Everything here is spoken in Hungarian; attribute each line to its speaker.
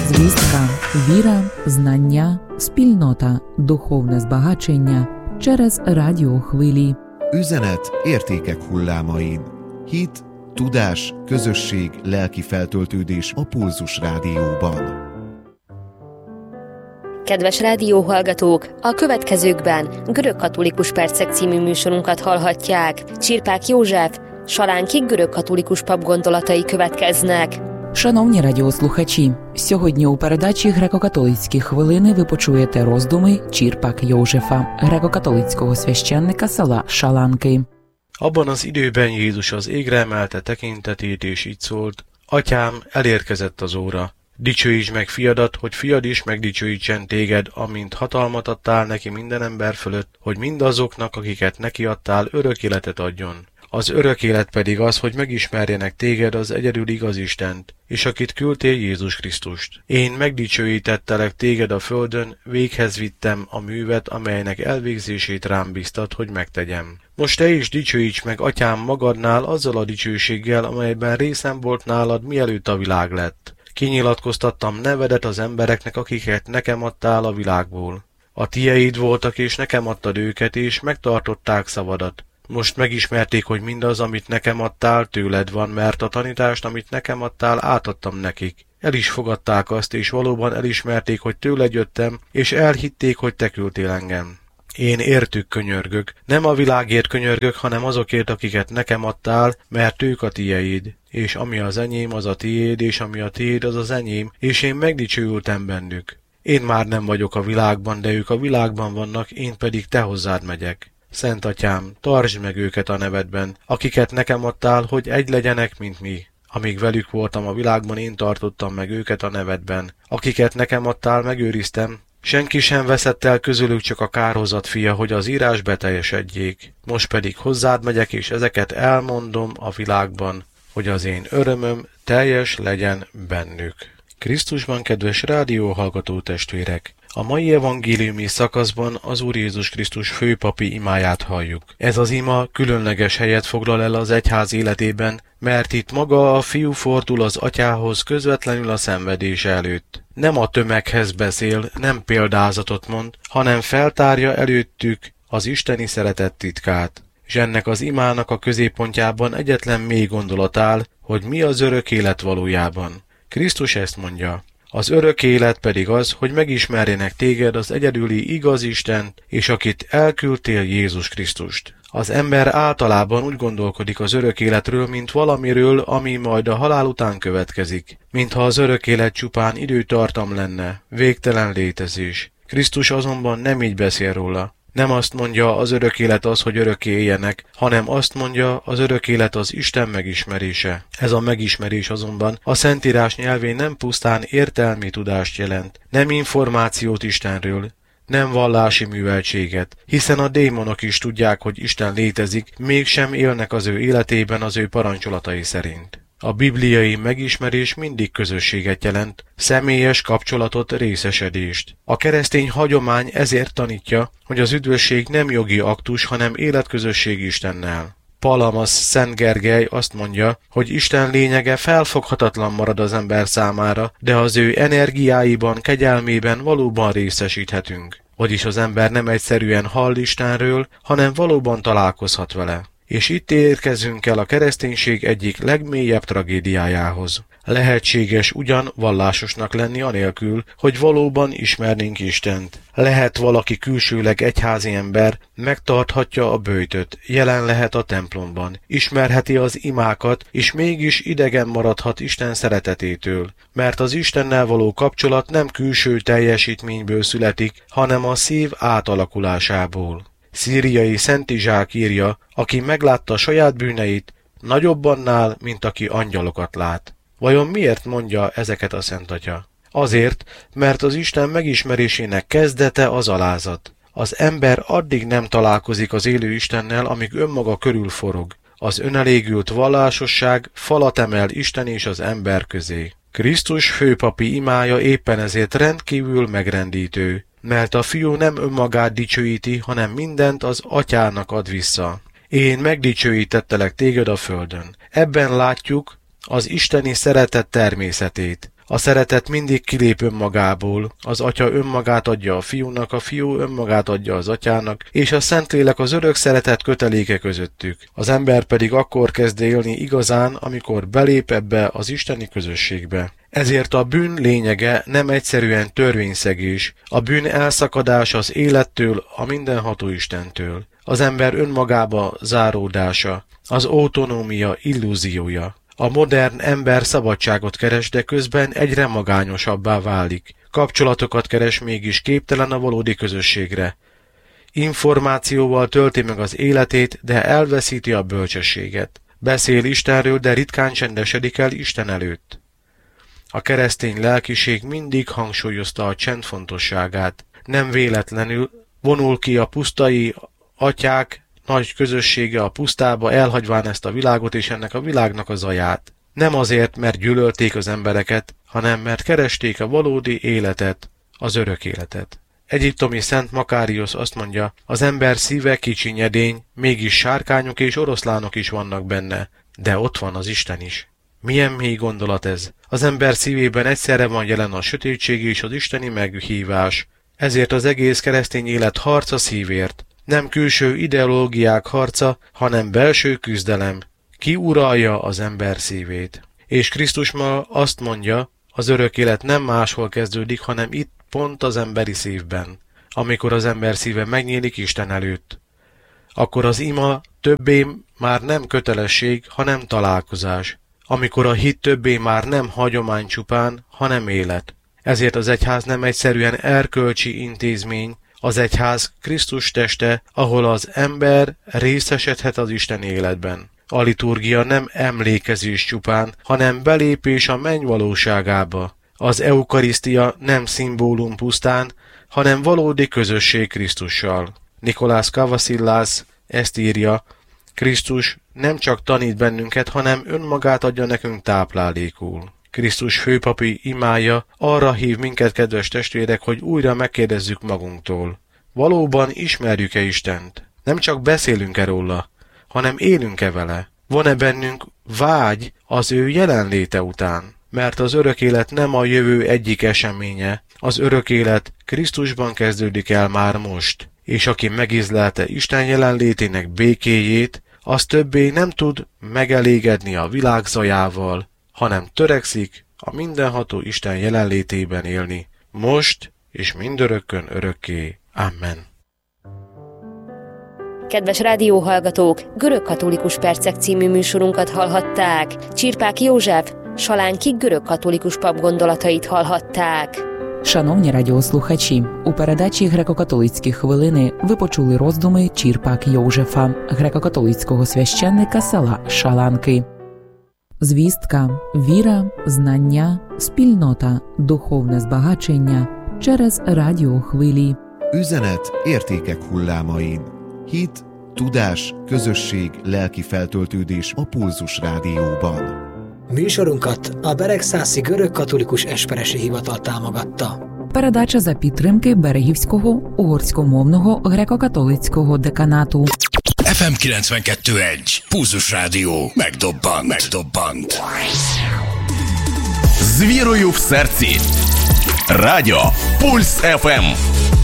Speaker 1: Звістка, віра, знання, спільнота, духовне збагачення через радіохвилі.
Speaker 2: Üzenet értékek hullámain. Hit, tudás, közösség, lelki feltöltődés a Pulzus Rádióban.
Speaker 3: Kedves rádióhallgatók, a következőkben Görögkatolikus Percek című műsorunkat hallhatják. Csirpák József, Salánki görögkatolikus pap gondolatai következnek.
Speaker 1: Шановні радіослухачі, сьогодні у передачі «Греко-католицькі хвилини» ви почуєте роздуми Csirpák Józsefa, греко-католицького священника села Salánki.
Speaker 4: Abban az időben Jézus az égre emelte tekintetét, és így szólt: Atyám, elérkezett az óra. Dicsőítsd meg fiadat, hogy fiad is megdicsőítsen téged, amint hatalmat adtál neki minden ember fölött, hogy mindazoknak, akiket neki adtál, örök életet adjon. Az örök élet pedig az, hogy megismerjenek téged, az egyedül igaz Istent, és akit küldtél, Jézus Krisztust. Én megdicsőítettelek téged a földön, véghez vittem a művet, amelynek elvégzését rám bíztat, hogy megtegyem. Most te is dicsőíts meg, atyám, magadnál azzal a dicsőséggel, amelyben részem volt nálad, mielőtt a világ lett. Kinyilatkoztattam nevedet az embereknek, akiket nekem adtál a világból. A tieid voltak, és nekem adtad őket, és megtartották szavadat. Most megismerték, hogy mindaz, amit nekem adtál, tőled van, mert a tanítást, amit nekem adtál, átadtam nekik. El is fogadták azt, és valóban elismerték, hogy tőled jöttem, és elhitték, hogy te küldtél engem. Én értük könyörgök, nem a világért könyörgök, hanem azokért, akiket nekem adtál, mert ők a tieid. És ami az enyém, az a tiéd, és ami a tiéd, az az enyém, és én megdicsőültem bennük. Én már nem vagyok a világban, de ők a világban vannak, én pedig te hozzád megyek. Szent Atyám, tartsd meg őket a nevedben, akiket nekem adtál, hogy egy legyenek, mint mi. Amíg velük voltam a világban, én tartottam meg őket a nevedben. Akiket nekem adtál, megőriztem. Senki sem veszett el közülük, csak a kárhozat fia, hogy az írás beteljesedjék. Most pedig hozzád megyek, és ezeket elmondom a világban, hogy az én örömöm teljes legyen bennük. Krisztusban, kedves rádióhallgató testvérek! A mai evangéliumi szakaszban az Úr Jézus Krisztus főpapi imáját halljuk. Ez az ima különleges helyet foglal el az egyház életében, mert itt maga a fiú fordul az atyához közvetlenül a szenvedése előtt. Nem a tömeghez beszél, nem példázatot mond, hanem feltárja előttük az isteni szeretet titkát. És ennek az imának a középpontjában egyetlen mély gondolat áll, hogy mi az örök élet valójában. Krisztus ezt mondja: az örök élet pedig az, hogy megismerjenek téged, az egyedüli igaz Istent, és akit elküldtél, Jézus Krisztust. Az ember általában úgy gondolkodik az örök életről, mint valamiről, ami majd a halál után következik. Mintha az örök élet csupán időtartam lenne, végtelen létezés. Krisztus azonban nem így beszél róla. Nem azt mondja, az örök élet az, hogy örökké éljenek, hanem azt mondja, az örök élet az Isten megismerése. Ez a megismerés azonban a Szentírás nyelvén nem pusztán értelmi tudást jelent, nem információt Istenről, nem vallási műveltséget, hiszen a démonok is tudják, hogy Isten létezik, mégsem élnek az ő életében az ő parancsolatai szerint. A bibliai megismerés mindig közösséget jelent, személyes kapcsolatot, részesedést. A keresztény hagyomány ezért tanítja, hogy az üdvösség nem jogi aktus, hanem életközösség Istennel. Palamas Szent Gergely azt mondja, hogy Isten lényege felfoghatatlan marad az ember számára, de az ő energiáiban, kegyelmében valóban részesíthetünk. Vagyis az ember nem egyszerűen hall Istenről, hanem valóban találkozhat vele. És itt érkezünk el a kereszténység egyik legmélyebb tragédiájához. Lehetséges ugyan vallásosnak lenni anélkül, hogy valóban ismernénk Istent. Lehet valaki külsőleg egyházi ember, megtarthatja a böjtöt, jelen lehet a templomban, ismerheti az imákat, és mégis idegen maradhat Isten szeretetétől, mert az Istennel való kapcsolat nem külső teljesítményből születik, hanem a szív átalakulásából. Szíriai Szent Izsák írja, aki meglátta saját bűneit, nagyobb annál, mint aki angyalokat lát. Vajon miért mondja ezeket a Szent Atya? Azért, mert az Isten megismerésének kezdete az alázat. Az ember addig nem találkozik az élő Istennel, amíg önmaga körül forog. Az önelégült vallásosság falat emel Isten és az ember közé. Krisztus főpapi imája éppen ezért rendkívül megrendítő, mert a fiú nem önmagát dicsőíti, hanem mindent az atyának ad vissza. Én megdicsőítettelek téged a földön. Ebben látjuk, az isteni szeretet természetét. A szeretet mindig kilép önmagából, az atya önmagát adja a fiúnak, a fiú önmagát adja az atyának, és a Szentlélek az örök szeretet köteléke közöttük. Az ember pedig akkor kezd élni igazán, amikor belép ebbe az isteni közösségbe. Ezért a bűn lényege nem egyszerűen törvényszegés, a bűn elszakadás az élettől, a mindenható Istentől. Az ember önmagába záródása, az autonómia illúziója. A modern ember szabadságot keres, de közben egyre magányosabbá válik. Kapcsolatokat keres, mégis képtelen a valódi közösségre. Információval tölti meg az életét, de elveszíti a bölcsességet. Beszél Istenről, de ritkán csendesedik el Isten előtt. A keresztény lelkiség mindig hangsúlyozta a csend fontosságát. Nem véletlenül vonul ki a pusztai atyák nagy közössége a pusztába, elhagyván ezt a világot és ennek a világnak a zaját. Nem azért, mert gyűlölték az embereket, hanem mert keresték a valódi életet, az örök életet. Egyiptomi Szent Makáriusz azt mondja, az ember szíve kicsinyedény, mégis sárkányok és oroszlánok is vannak benne, de ott van az Isten is. Milyen mély gondolat ez? Az ember szívében egyszerre van jelen a sötétség és az isteni meghívás. Ezért az egész keresztény élet harca szívért. Nem külső ideológiák harca, hanem belső küzdelem. Ki uralja az ember szívét? És Krisztus ma azt mondja, az örök élet nem máshol kezdődik, hanem itt pont az emberi szívben. Amikor az ember szíve megnyílik Isten előtt, akkor az ima többé már nem kötelesség, hanem találkozás. Amikor a hit többé már nem hagyomány csupán, hanem élet. Ezért az egyház nem egyszerűen erkölcsi intézmény, az egyház Krisztus teste, ahol az ember részesedhet az Isten életben. A liturgia nem emlékezés csupán, hanem belépés a menny valóságába. Az eukarisztia nem szimbólum pusztán, hanem valódi közösség Krisztussal. Nikolás Kavasillász ezt írja, Krisztus nem csak tanít bennünket, hanem önmagát adja nekünk táplálékul. Krisztus főpapi imája arra hív minket, kedves testvérek, hogy újra megkérdezzük magunktól. Valóban ismerjük-e Istent? Nem csak beszélünk-e róla, hanem élünk-e vele? Van-e bennünk vágy az ő jelenléte után? Mert az örök élet nem a jövő egyik eseménye, az örök élet Krisztusban kezdődik el már most, és aki megízlelte Isten jelenlétének békéjét, az többé nem tud megelégedni a világ zajával, hanem törekszik a mindenható Isten jelenlétében élni, most és mindörökkön örökké. Amen.
Speaker 3: Kedves rádióhallgatók, Görögkatolikus Percek című műsorunkat hallhatták. Csirpák József, Salánki görögkatolikus pap gondolatait hallhatták.
Speaker 1: Шановні радіослухачі, у передачі «Греко-католицькі хвилини» ви почули роздуми Чірпак Йожефа, греко-католицького священника села Шаланки. Звістка, віра, знання, спільнота, духовне збагачення через радіохвилі.
Speaker 2: Üzenet értékek hullámain. Hit, tudás, közösség, lelki feltöltődés a Pulzus Rádióban.
Speaker 5: Műsorunkat a Beregszászi Görögkatolikus Esperesi Hivatal támogatta.
Speaker 1: Передача за підтримки Берегівського угорськомовного греко-католицького деканату.
Speaker 6: FM 92.1 Pulzus Rádió megdobbant. З вірою в серці. Радіо Пульс ФМ.